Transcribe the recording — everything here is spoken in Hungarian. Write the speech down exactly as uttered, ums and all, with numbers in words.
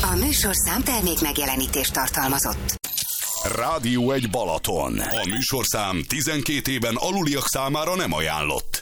A műsorszám termék megjelenítést tartalmazott. Rádió egy Balaton. A műsorszám tizenkét éven aluliak számára nem ajánlott.